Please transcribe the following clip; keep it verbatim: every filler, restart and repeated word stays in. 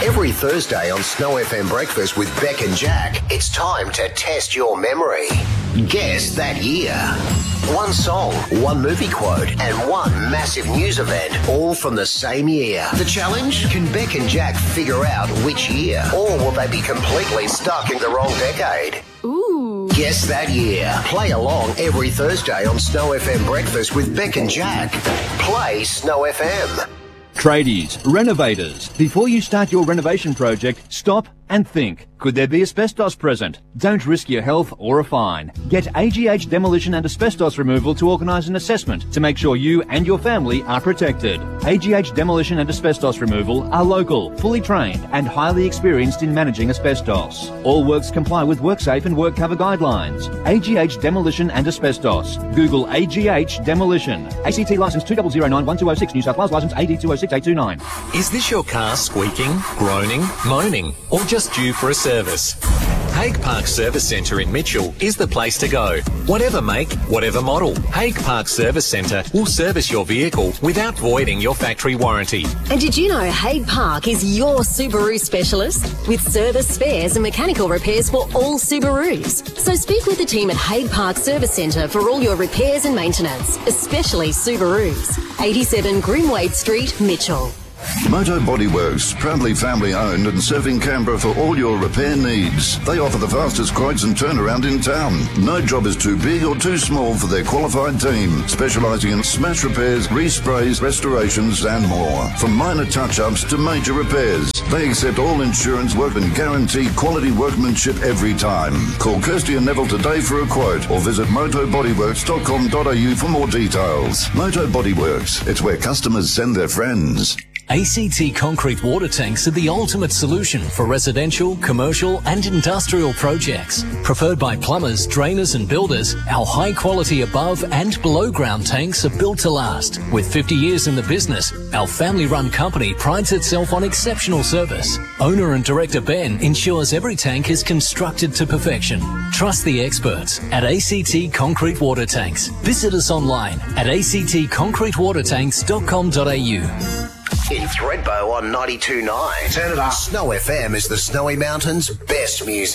Every Thursday on Snow F M Breakfast with Beck and Jack, it's time to test your memory. Guess that year. One song, one movie quote, and one massive news event, all from the same year. The challenge? Can Beck and Jack figure out which year? Or will they be completely stuck in the wrong decade? Ooh. Guess that year. Play along every Thursday on Snow F M Breakfast with Beck and Jack. Play Snow F M. Tradies, renovators, before you start your renovation project, stop and think. Could there be asbestos present? Don't risk your health or a fine. Get A G H Demolition and Asbestos Removal to organise an assessment to make sure you and your family are protected. A G H Demolition and Asbestos Removal are local, fully trained and highly experienced in managing asbestos. All works comply with WorkSafe and WorkCover guidelines. A G H Demolition and Asbestos. Google A G H Demolition. A C T licence two zero zero nine one two oh six, New South Wales licence A D two oh six eight two nine. Is this your car squeaking, groaning, moaning, or just due for a service? Hague Park Service Centre in Mitchell is the place to go. Whatever make, whatever model, Hague Park Service Centre will service your vehicle without voiding your factory warranty. And did you know Hague Park is your Subaru specialist? With service, spares and mechanical repairs for all Subarus. So speak with the team at Hague Park Service Centre for all your repairs and maintenance, especially Subarus. eighty-seven Grimwade Street, Mitchell. Moto Body Works, proudly family owned and serving Canberra for all your repair needs. They offer the fastest quotes and turnaround in town. No job is too big or too small for their qualified team, specialising in smash repairs, resprays, restorations and more. From minor touch-ups to major repairs, they accept all insurance work and guarantee quality workmanship every time. Call Kirsty and Neville today for a quote or visit moto body works dot com dot a u for more details. Moto Body Works, it's where customers send their friends. A C T concrete water tanks are the ultimate solution for residential, commercial and industrial projects. Preferred by plumbers, drainers and builders, our high quality above and below ground tanks are built to last. With fifty years in the business, our family run company prides itself on exceptional service. Owner and director Ben ensures every tank is constructed to perfection. Trust the experts at A C T Concrete Water Tanks. Visit us online at a c t concrete water tanks dot com dot a u. In Thredbo on ninety-two point nine. Turn it up. Snow F M is the Snowy Mountains' best music.